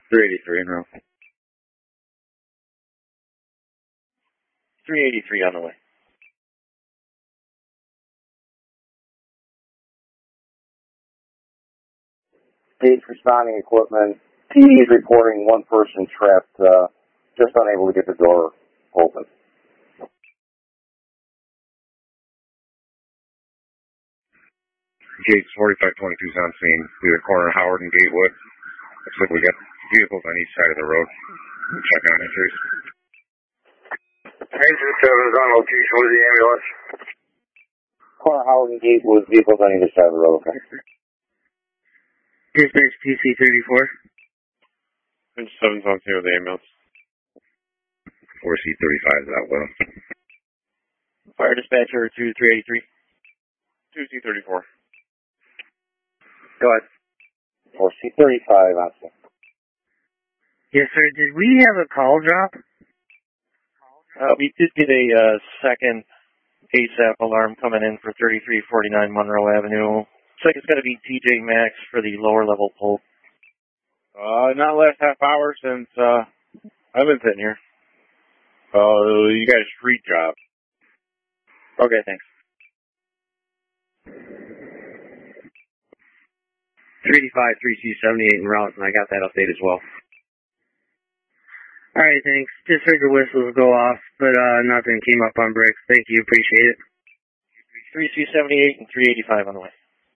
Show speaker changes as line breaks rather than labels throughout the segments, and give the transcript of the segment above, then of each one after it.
383 en route.
383 on the way.
Gauge responding equipment. He's reporting one person trapped, just unable to get the door open.
Gates 4522's on scene. Through the corner of Howard and Gatewood. Looks like we got vehicles on each side of the road. Check on entries.
Engine 7 is on location with the ambulance.
Corner Howard and Gatewood, vehicles on either side of the road, okay?
Dispatch PC-34.
Engine 7's on scene with the ambulance.
4C-35 is out with him.
Fire dispatcher 2383. 2C-34.
Go ahead. 4C-35 on scene.
Yes, sir. Did we have a call drop?
We did get a second ASAP alarm coming in for 3349 Monroe Avenue. Looks like it's going to be TJ Maxx for the lower level pull.
Not last half hour since I've been sitting here. You got a street job.
Okay, thanks.
385 3C78 en route, and I got that update as well.
All right, thanks. Just heard the whistles go off, but nothing came up on bricks. Thank you. Appreciate it.
3C78 and 385 on the way.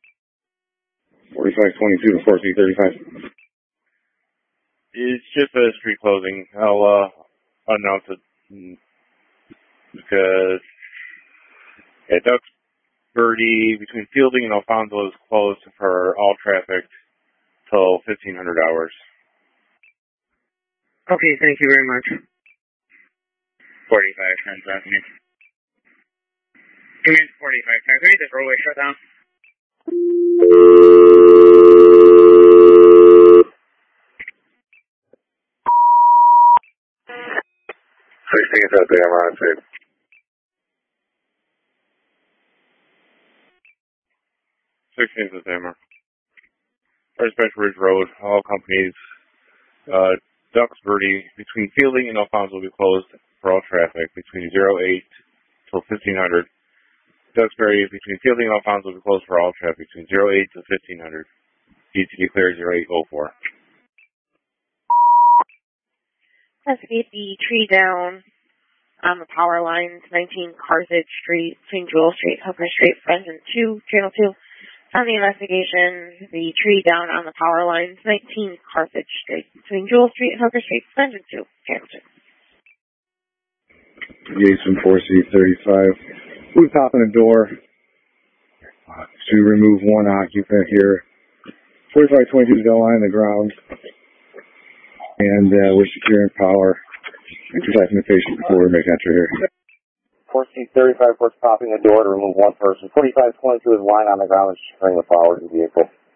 4522 to 4C-35.
It's just a street closing. I'll announce it because Duxbury between Fielding and Alfonso is closed for all traffic till 1500 hours.
Okay, thank you very much.
45 turns on me. Command 45 turns. I need this roadway shut down.
16th at the MRI scene.
At the MR. Dispatch Ridge Road, all companies. Duxbury between Fielding and Alfonso will be closed for all traffic between 08 till 1500. Duxbury between Fielding and Alfonso will be closed for all traffic between 08 to 1500. DTD clear 0804.
Investigate the tree down on the power lines, 19 Carthage Street, between Jewel Street, Hooker Street, Frenton 2, Channel 2. On the investigation, the tree down on the power lines, 19 Carthage Street, between Jewel Street and Hooker Street, Frenton 2, Channel 2.
Jason 4C-35. We're popping a door to remove one occupant here. 4522's got a line on the ground. And we're securing power. Exercising the patient before we make entry here.
4C-35 was popping the door to remove one person. 4522 is lying on the ground and securing the power to the vehicle.